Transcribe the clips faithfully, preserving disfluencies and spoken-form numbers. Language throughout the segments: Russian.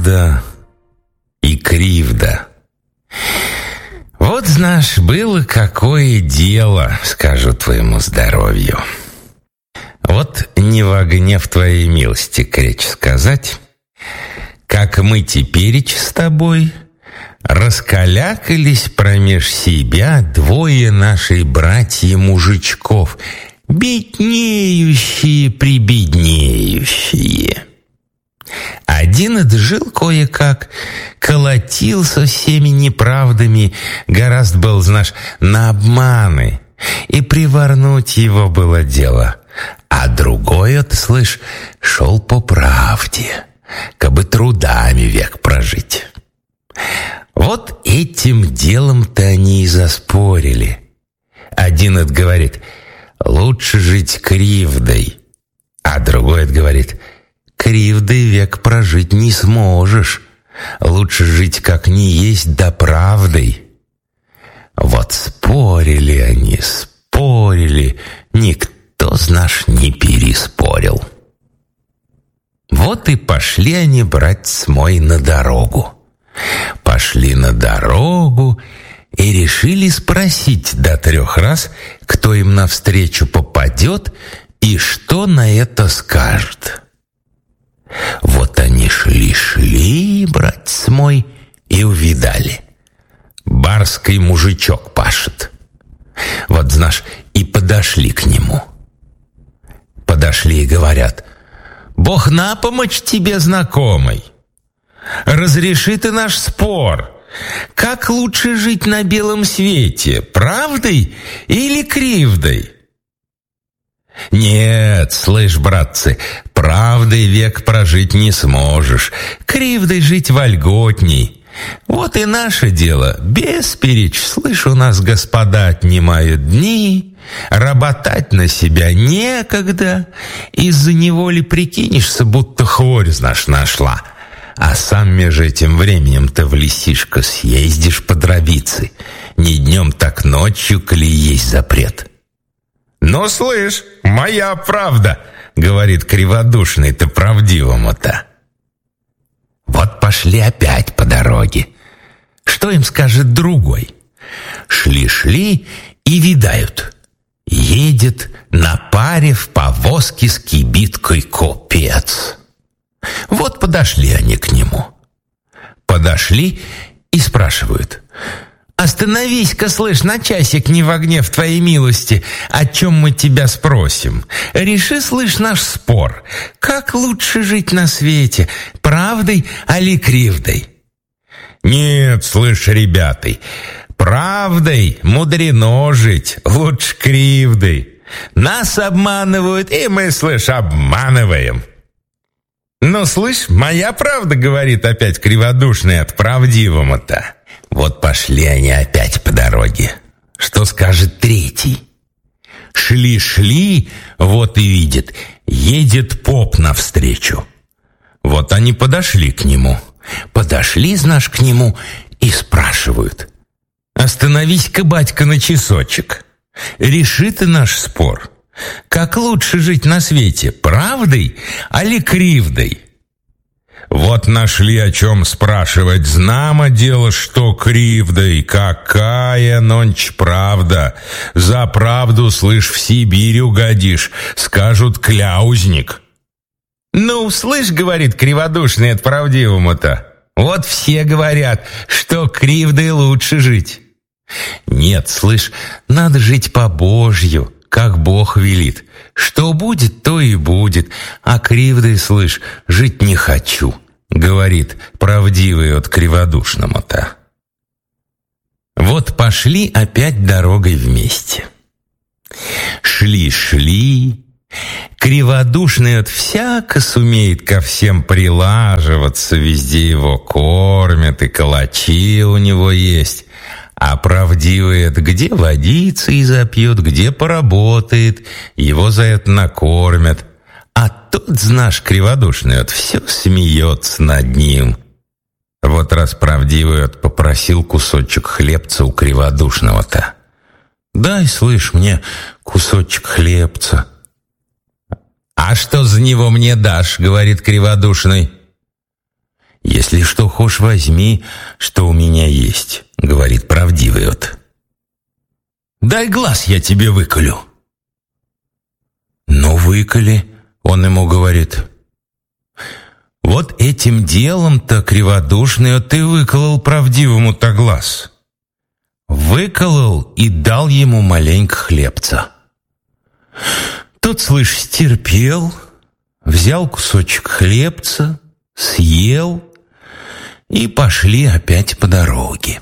правда и кривда. Вот, знаешь, было какое дело, скажу твоему здоровью. Вот не во гнев твоей милости кречь сказать, как мы теперечь с тобой раскалякались промеж себя двое нашей братья-мужичков, беднеющие-прибеднеющие. Один отжил кое-как, колотил со всеми неправдами, гораздо был, знаешь, на обманы, и приворнуть его было дело. А другой, от, слышь, шел по правде, кабы трудами век прожить. Вот этим делом-то они и заспорили. Один от говорит: лучше жить кривдой, а другой от говорит: кривдой век прожить не сможешь, лучше жить как не есть, да правдой. Вот спорили они, спорили, никто, знаешь, не переспорил. Вот и пошли они, братец мой, на дорогу. Пошли на дорогу и решили спросить до трех раз, кто им навстречу попадет и что на это скажет. Вот они шли-шли, братец мой, и увидали: барский мужичок пашет. Вот, знаешь, и подошли к нему. Подошли и говорят: Бог на помощь тебе, знакомый. Разреши ты наш спор. Как лучше жить на белом свете, правдой или кривдой? Нет, слышь, братцы, правдой век прожить не сможешь, кривдой жить вольготней. Вот и наше дело, бесперечь, слышь, у нас господа отнимают дни, работать на себя некогда, из-за неволи прикинешься, будто хворь, знаешь, нашла. А сам между этим временем-то в лесишко съездишь по дробице, не днем, так ночью, коли есть запрет. «Ну, слышь, моя правда», — говорит криводушный-то правдивому-то. Вот пошли опять по дороге. Что им скажет другой? Шли-шли и видают: едет на паре в повозке с кибиткой купец. Вот подошли они к нему. Подошли и спрашивают: «Остановись-ка, слышь, на часик, не во гнев твоей милости, о чем мы тебя спросим. Реши, слышь, наш спор. Как лучше жить на свете, правдой али кривдой?» «Нет, слышь, ребята, правдой мудрено жить, лучше кривдой. Нас обманывают, и мы, слышь, обманываем». «Ну, слышь, моя правда, — говорит опять криводушный от правдивому-то». Вот пошли они опять по дороге. Что скажет третий? Шли-шли, вот и видит, едет поп навстречу. Вот они подошли к нему. Подошли, знаешь, к нему и спрашивают: «Остановись-ка, батька, на часочек. Реши ты наш спор. Как лучше жить на свете, правдой али кривдой?» Вот нашли о чем спрашивать. Знамо дело, что кривдой. Какая нонч правда. За правду, слышь, в Сибирь угодишь. Скажут: кляузник. «Ну, слышь, — говорит криводушный от правдивому-то, — вот все говорят, что кривдой лучше жить». «Нет, слышь, надо жить по-божью, как Бог велит. Что будет, то и будет, а кривдой, слышь, жить не хочу», — говорит правдивый от криводушному-то. Вот пошли опять дорогой вместе. Шли-шли, криводушный от всяко сумеет ко всем прилаживаться, везде его кормят, и калачи у него есть. А правдивый это где водится и запьет, где поработает, его за это накормят. А тот, знаешь, криводушный вот все смеется над ним. Вот раз правдивый вот попросил кусочек хлебца у криводушного-то. «Дай, слышь, мне кусочек хлебца». «А что за него мне дашь?» — говорит криводушный. Если что хошь, возьми, что у меня есть, говорит правдивый от. Дай глаз, я тебе выколю. Ну, выколи, он ему говорит. Вот этим делом-то, криводушный, от ты выколол правдивому-то глаз. Выколол и дал ему маленько хлебца. Тот, слышь, стерпел, взял кусочек хлебца, съел, и пошли опять по дороге.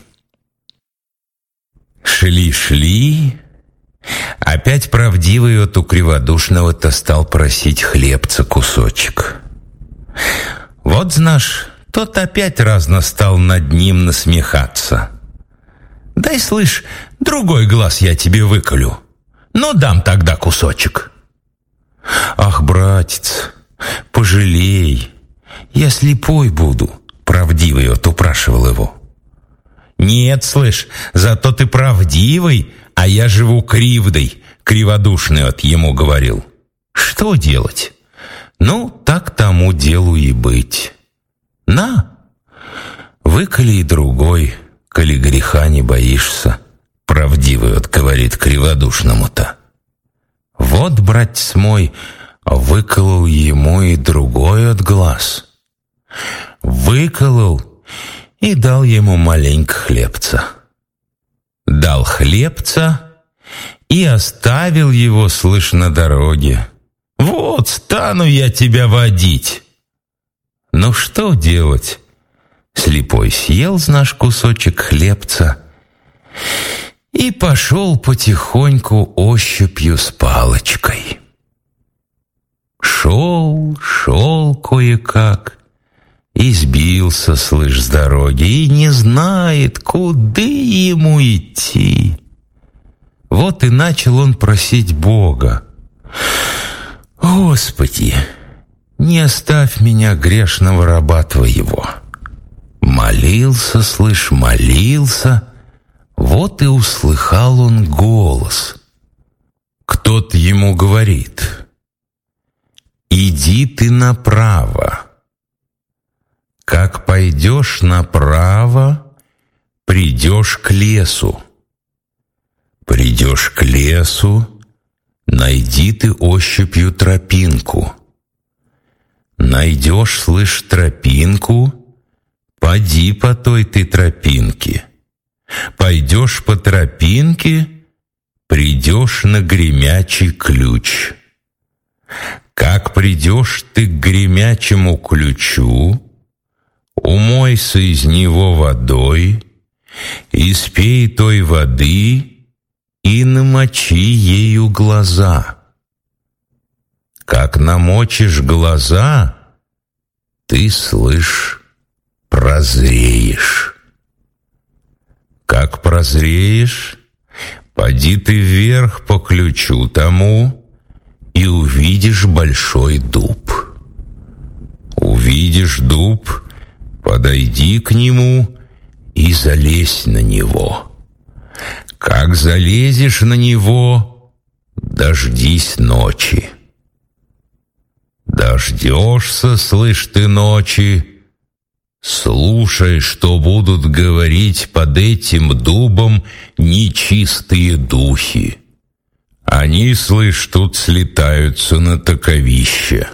Шли-шли, опять правдивый от у криводушного-то стал просить хлебца кусочек. Вот, знаешь, тот опять разно стал над ним насмехаться. Дай, слышь, другой глаз я тебе выколю, но дам тогда кусочек. Ах, братец, пожалей, я слепой буду, правдивый от упрашивал его. Нет, слышь, зато ты правдивый, а я живу кривдой, криводушный от ему говорил. Что делать? Ну, так тому делу и быть. На, выколи и другой, коли греха не боишься, правдивый от говорит криводушному-то. Вот, братец мой, выколол ему и другой от глаз. Выколол и дал ему маленько хлебца. Дал хлебца и оставил его, слышь, на дороге. Вот стану я тебя водить. Ну что делать? Слепой съел, знаешь, кусочек хлебца и пошел потихоньку ощупью с палочкой. Шел, шел кое-как, и сбился, слышь, с дороги, и не знает, куда ему идти. Вот и начал он просить Бога. «Господи, не оставь меня, грешного раба твоего». Молился, слышь, молился, вот и услыхал он голос. Кто-то ему говорит: «Иди ты направо. Как пойдешь направо, придешь к лесу. Придешь к лесу, найди ты ощупью тропинку. Найдешь, слышь, тропинку, поди по той ты тропинке. Пойдешь по тропинке, придешь на гремячий ключ. Как придешь ты к гремячему ключу, умойся из него водой, испей той воды и намочи ею глаза. Как намочишь глаза, ты, слышь, прозреешь. Как прозреешь, поди ты вверх по ключу тому и увидишь большой дуб. Увидишь дуб, подойди к нему и залезь на него. Как залезешь на него, дождись ночи. Дождешься, слышь ты, ночи, слушай, что будут говорить под этим дубом нечистые духи. Они, слышь, тут слетаются на таковище».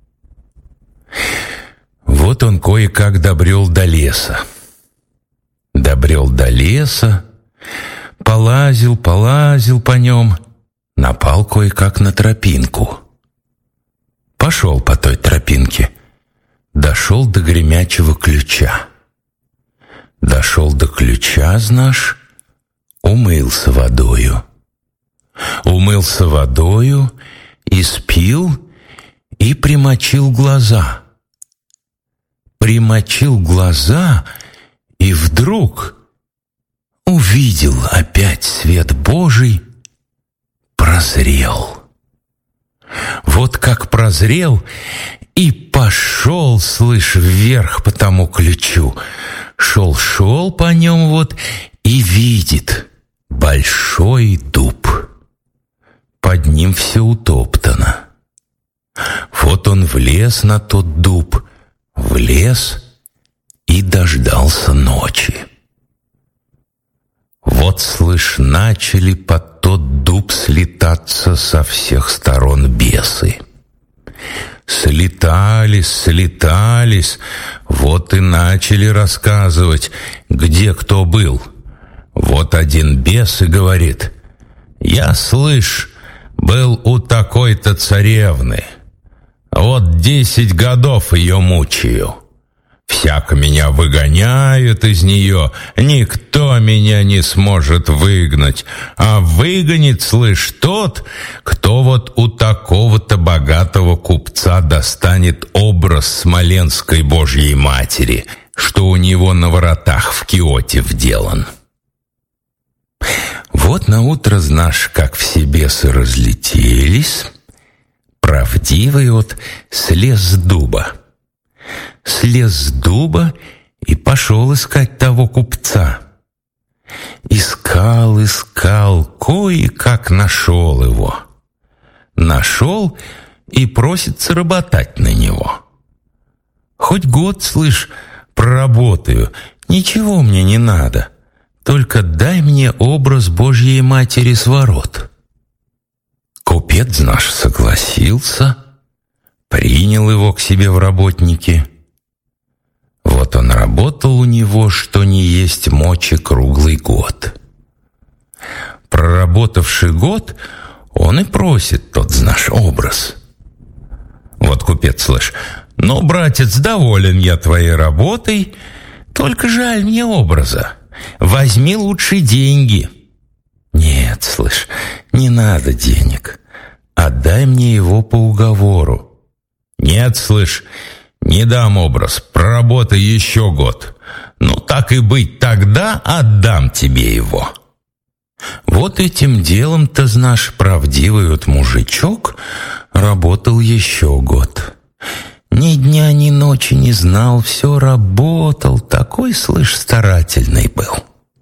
Вот он кое-как добрел до леса. Добрел до леса, полазил, полазил по нем, напал кое-как на тропинку. Пошел по той тропинке, дошел до гремячего ключа. Дошел до ключа, знаешь, умылся водою. Умылся водою, испил и примочил глаза. Примочил глаза и вдруг увидел опять свет Божий, прозрел. Вот как прозрел и пошел, слышь, вверх по тому ключу. Шел-шел по нем вот и видит большой дуб. Под ним все утоптано. Вот он влез на тот дуб, влез дождался ночи. Вот, слышь, начали под тот дуб слетаться со всех сторон бесы. Слетались, слетались, вот и начали рассказывать, где кто был. Вот один бес и говорит: «Я, слышь, был у такой-то царевны. Вот десять годов ее мучаю. Всяко меня выгоняют из нее, никто меня не сможет выгнать. А выгонит, слышь, тот, кто вот у такого-то богатого купца достанет образ Смоленской Божьей Матери, что у него на воротах в киоте вделан». Вот наутро, знаешь, как все бесы разлетелись, правдивый вот слез с дуба. Слез с дуба и пошел искать того купца. Искал, искал, кое-как нашел его. Нашел и просится работать на него. Хоть год, слышь, проработаю, ничего мне не надо. Только дай мне образ Божьей Матери с ворот. Купец наш согласился, принял его к себе в работники. Вот он работал у него, что не есть мочи, круглый год. Проработавший год, он и просит тот наш образ. Вот купец, слышь: «Ну, братец, доволен я твоей работой, только жаль мне образа. Возьми лучше деньги». «Нет, слышь, не надо денег. Отдай мне его по уговору». «Нет, слышь, не дам образ, проработай еще год. Ну, так и быть, тогда отдам тебе его». Вот этим делом-то наш правдивый вот мужичок работал еще год. Ни дня, ни ночи не знал, все работал, такой, слышь, старательный был.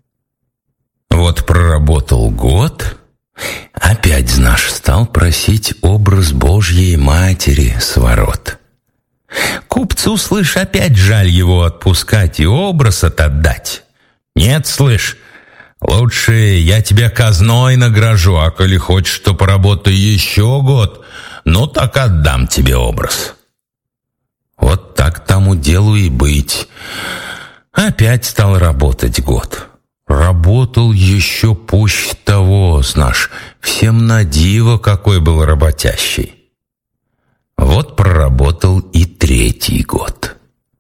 Вот проработал год, опять наш стал просить образ Божьей Матери с ворот. Купцу, слышь, опять жаль его отпускать и образ отдать. «Нет, слышь, лучше я тебя казной награжу, а коли хочешь, что поработай еще год, ну так отдам тебе образ». Вот так тому делу и быть. Опять стал работать год. Работал еще пуще того, знаешь, всем на диво какой был работящий. Вот проработал и третий год.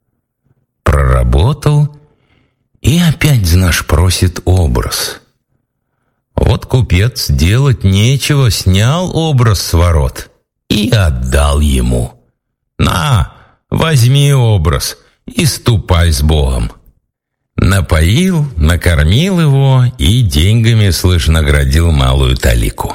Проработал и опять, знаешь, просит образ. Вот купец делать нечего, снял образ с ворот и отдал ему. «На, возьми образ и ступай с Богом». Напоил, накормил его и деньгами, слышь, наградил малую талику.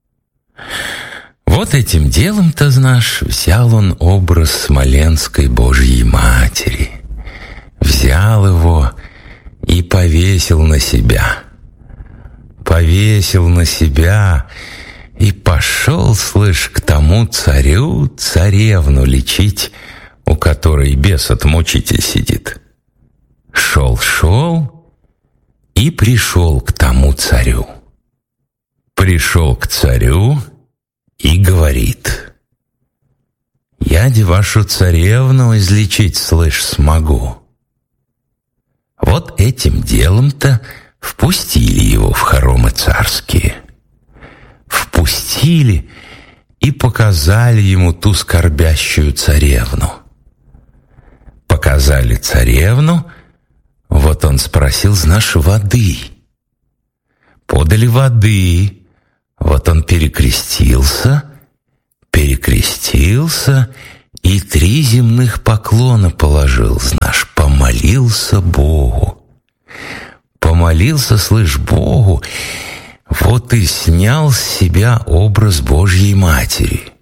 Вот этим делом-то, знаешь, взял он образ Смоленской Божьей Матери. Взял его и повесил на себя. Повесил на себя и пошел, слышь, к тому царю царевну лечить, у которой бес-отмучитель сидит. Шел-шел и пришел к тому царю. Пришел к царю и говорит: «Я-де вашу царевну излечить, слышь, смогу». Вот этим делом-то впустили его в хоромы царские. Впустили и показали ему ту скорбящую царевну. Показали царевну. Вот он спросил, знаешь, воды. Подали воды. Вот он перекрестился, перекрестился и три земных поклона положил, знаешь, помолился Богу. Помолился, слышь, Богу, вот и снял с себя образ Божьей Матери.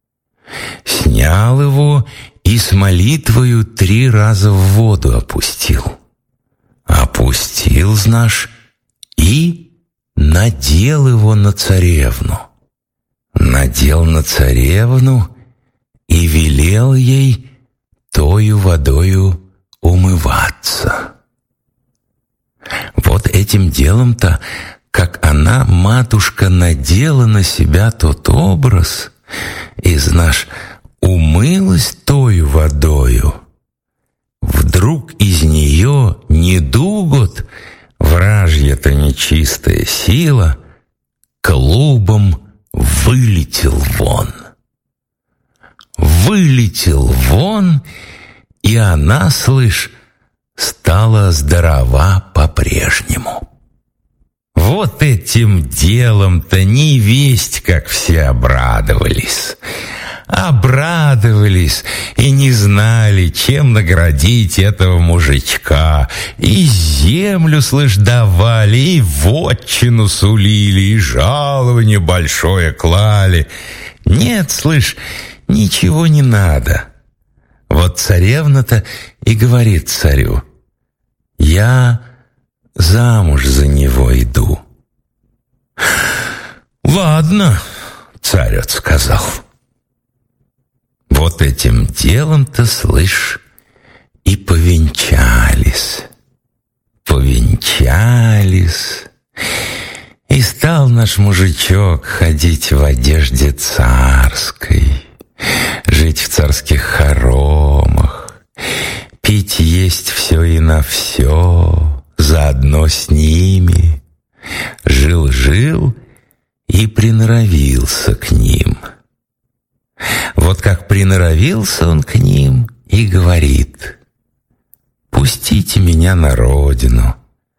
Снял его и с молитвою три раза в воду опустил. Опустил, знаешь, и надел его на царевну. Надел на царевну и велел ей тою водою умываться. Вот этим делом-то, как она, матушка, надела на себя тот образ, и, знаешь, умылась тою водою, вдруг из нее недугот, вражья-то нечистая сила, клубом вылетел вон. Вылетел вон, и она, слышь, стала здорова по-прежнему. Вот этим делом-то не весть, как все обрадовались. Обрадовались и не знали, чем наградить этого мужичка. И землю, слышь, давали, и вотчину сулили, и жалование большое клали. Нет, слышь, ничего не надо. Вот царевна-то и говорит царю: «Я замуж за него иду». «Ладно», — царь отсказал. Вот этим делом-то, слышь, и повенчались. Повенчались. И стал наш мужичок ходить в одежде царской, жить в царских хоромах, пить, есть все и на все, заодно с ними. Жил-жил и приноровился к ним. Вот как приноровился он к ним и говорит: «Пустите меня на родину.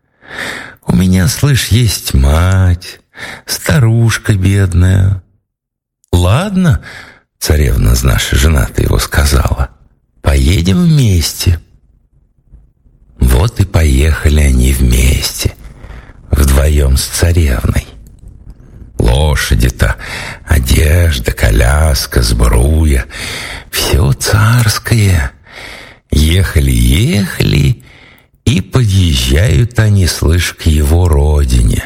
У меня, слышь, есть мать, старушка бедная». «Ладно», — царевна наша, жена-то его, сказала, «поедем вместе». Вот и поехали они вместе, вдвоем с царевной. Лошади-то, одежда, коляска, сбруя, все царское. Ехали, ехали, и подъезжают они, слышь, к его родине.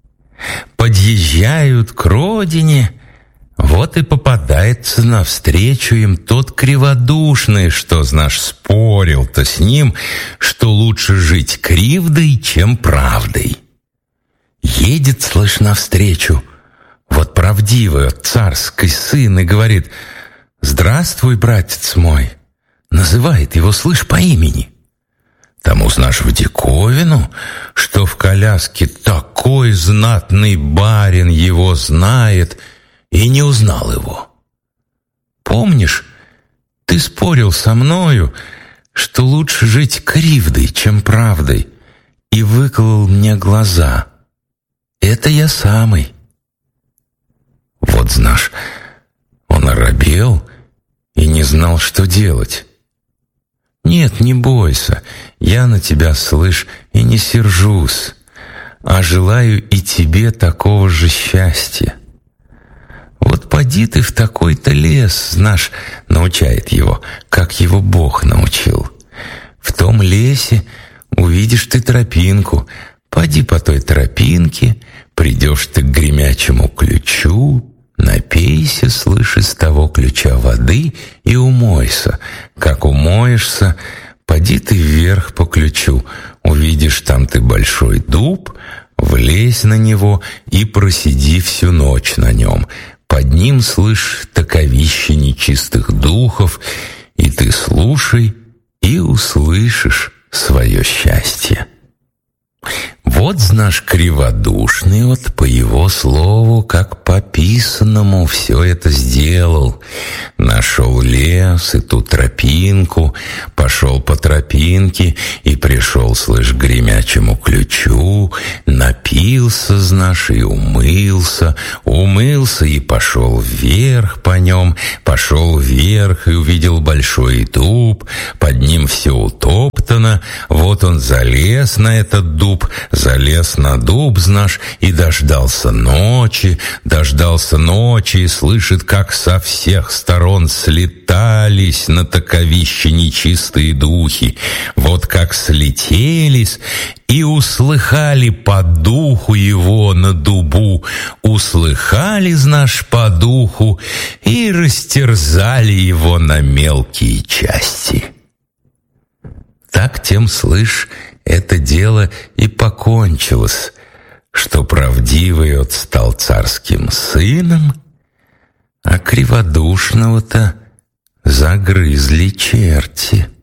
Подъезжают к родине, вот и попадается навстречу им тот криводушный, что, знаешь, спорил-то с ним, что лучше жить кривдой, чем правдой. Едет, слышь, навстречу вот правдивый царский сын и говорит: «Здравствуй, братец мой». Называет его, слышь, по имени. Тому, знаешь, в диковину, что в коляске такой знатный барин его знает, и не узнал его. «Помнишь, ты спорил со мною, что лучше жить кривдой, чем правдой, и выколол мне глаза? Это я самый». Вот, знаешь, он оробел и не знал, что делать. «Нет, не бойся, я на тебя, слышь, и не сержусь, а желаю и тебе такого же счастья. Вот поди ты в такой-то лес, знаешь, научает его, как его Бог научил. В том лесе увидишь ты тропинку, поди по той тропинке, придешь ты к гремячему ключу, напейся, слышь, из того ключа воды и умойся. Как умоешься, поди ты вверх по ключу, увидишь там ты большой дуб, влезь на него и просиди всю ночь на нем. Под ним, слышь, таковище нечистых духов, и ты слушай и услышишь свое счастье». Вот, знаешь, криводушный вот по его слову, как по писанному, все это сделал. Нашел лес и ту тропинку, пошел по тропинке и пришел, слышь, к гремячему ключу, напился, знаешь, и умылся, умылся и пошел вверх по нем, пошел вверх и увидел большой дуб, под ним все утоптано, вот он залез на этот дуб, залез на дуб, знаешь, и дождался ночи, дождался ночи, и слышит, как со всех сторон слетались на таковище нечистые духи. Вот как слетелись и услыхали по духу его на дубу, услыхали, знаешь, по духу, и растерзали его на мелкие части. Так тем, слышь, это дело и покончилось, что правдивый от стал царским сыном, а криводушного-то загрызли черти.